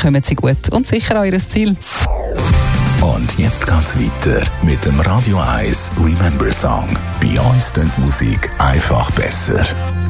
kommen Sie gut und sicher an Ihr Ziel. Und jetzt geht's weiter mit dem Radio 1 Remember Song. Bei uns klingt die Musik einfach besser.